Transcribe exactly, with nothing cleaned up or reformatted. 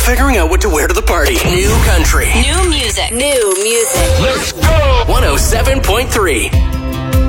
figuring out what to wear to the party. New country. New music. New music. Let's go! one oh seven point three.